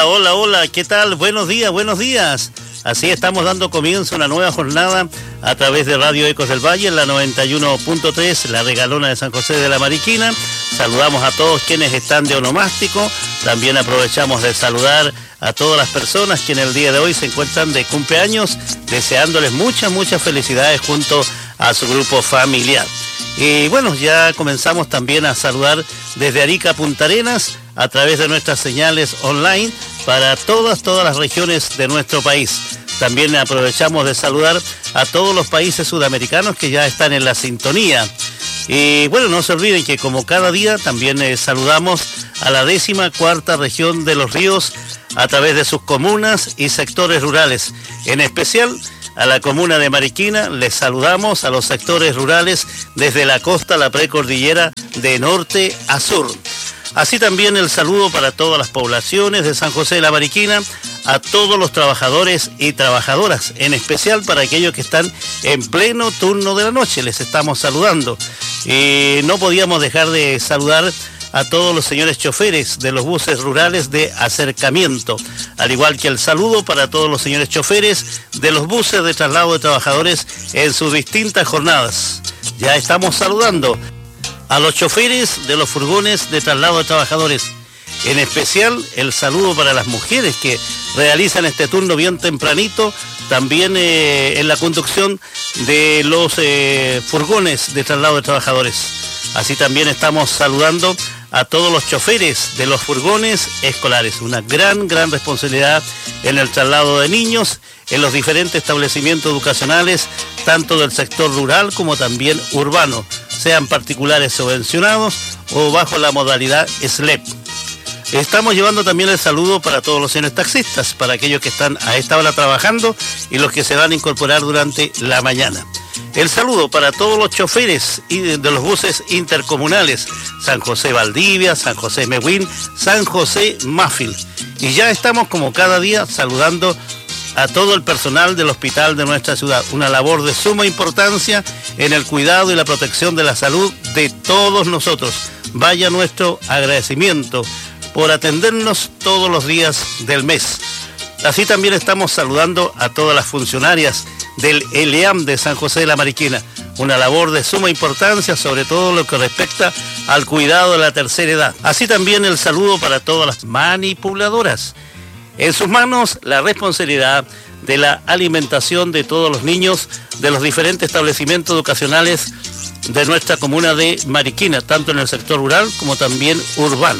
Hola, hola, hola, ¿qué tal? Buenos días, buenos días. Así estamos dando comienzo a una nueva jornada a través de Radio Ecos del Valle, en la 91.3, la regalona de San José de la Mariquina. Saludamos a todos quienes están de onomástico. También aprovechamos de saludar a todas las personas que en el día de hoy se encuentran de cumpleaños, deseándoles muchas felicidades junto a su grupo familiar. Y bueno, ya comenzamos también a saludar desde Arica a Punta Arenas a través de nuestras señales online para todas las regiones de nuestro país. También aprovechamos de saludar a todos los países sudamericanos que ya están en la sintonía. Y bueno, no se olviden que como cada día también saludamos a la 14ª región de Los Ríos a través de sus comunas y sectores rurales. En especial a la comuna de Mariquina les saludamos a los sectores rurales desde la costa a la precordillera de norte a sur. Así también el saludo para todas las poblaciones de San José de la Mariquina, a todos los trabajadores y trabajadoras, en especial para aquellos que están en pleno turno de la noche, les estamos saludando. Y no podíamos dejar de saludar a todos los señores choferes de los buses rurales de acercamiento, al igual que el saludo para todos los señores choferes de los buses de traslado de trabajadores en sus distintas jornadas. Ya estamos saludando a los choferes de los furgones de traslado de trabajadores. En especial el saludo para las mujeres que realizan este turno bien tempranito, también en la conducción de los furgones de traslado de trabajadores. Así también estamos saludando a todos los choferes de los furgones escolares. Una gran responsabilidad en el traslado de niños en los diferentes establecimientos educacionales, tanto del sector rural como también urbano, sean particulares subvencionados o bajo la modalidad SLEP. Estamos llevando también el saludo para todos los señores taxistas, para aquellos que están a esta hora trabajando y los que se van a incorporar durante la mañana. El saludo para todos los choferes de los buses intercomunales, San José Valdivia, San José Mehuín, San José Máfil. Y ya estamos como cada día saludando a todo el personal del hospital de nuestra ciudad, una labor de suma importancia en el cuidado y la protección de la salud de todos nosotros. Vaya nuestro agradecimiento por atendernos todos los días del mes. Así también estamos saludando a todas las funcionarias del ELEAM de San José de la Mariquina, una labor de suma importancia, sobre todo lo que respecta al cuidado de la tercera edad. Así también el saludo para todas las manipuladoras. En sus manos la responsabilidad de la alimentación de todos los niños de los diferentes establecimientos educacionales de nuestra comuna de Mariquina, tanto en el sector rural como también urbano.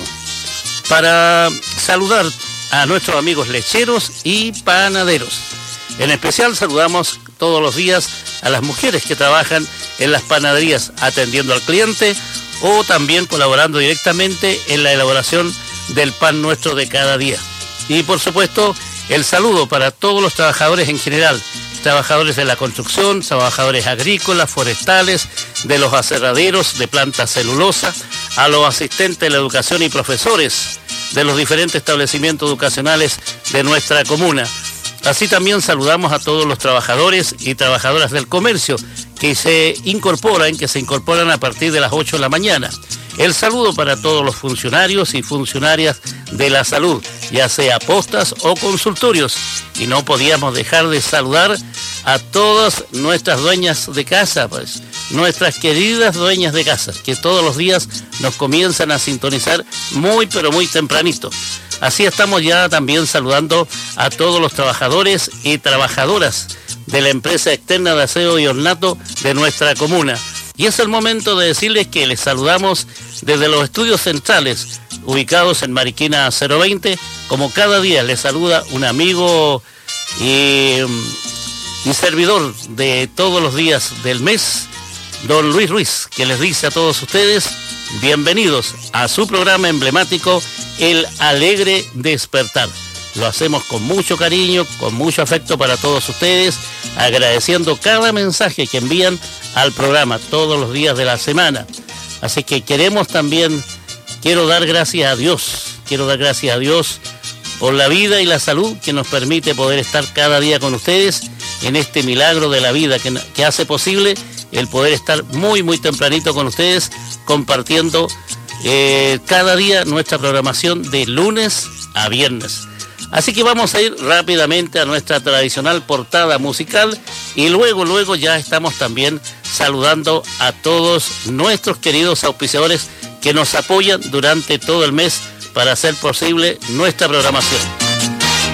Para saludar a nuestros amigos lecheros y panaderos. En especial saludamos todos los días a las mujeres que trabajan en las panaderías atendiendo al cliente o también colaborando directamente en la elaboración del pan nuestro de cada día. Y por supuesto el saludo para todos los trabajadores en general, trabajadores de la construcción, trabajadores agrícolas, forestales, de los aserraderos, de planta celulosa, a los asistentes de la educación y profesores de los diferentes establecimientos educacionales de nuestra comuna. Así también saludamos a todos los trabajadores y trabajadoras del comercio que se incorporan a partir de las 8 de la mañana. El saludo para todos los funcionarios y funcionarias de la salud, ya sea postas o consultorios. Y no podíamos dejar de saludar a todas nuestras dueñas de casa, pues, nuestras queridas dueñas de casa, que todos los días nos comienzan a sintonizar muy tempranito. Así estamos ya también saludando a todos los trabajadores y trabajadoras de la empresa externa de aseo y ornato de nuestra comuna. Y es el momento de decirles que les saludamos desde los estudios centrales, ubicados en Mariquina 020. Como cada día les saluda un amigo y servidor de todos los días del mes, don Luis Ruiz, que les dice a todos ustedes, bienvenidos a su programa emblemático, El Alegre Despertar. Lo hacemos con mucho cariño, con mucho afecto para todos ustedes, agradeciendo cada mensaje que envían al programa todos los días de la semana. Así que quiero dar gracias a Dios por la vida y la salud que nos permite poder estar cada día con ustedes en este milagro de la vida que hace posible el poder estar muy tempranito con ustedes compartiendo cada día nuestra programación de lunes a viernes. Así que vamos a ir rápidamente a nuestra tradicional portada musical y luego ya estamos también saludando a todos nuestros queridos auspiciadores que nos apoyan durante todo el mes para hacer posible nuestra programación.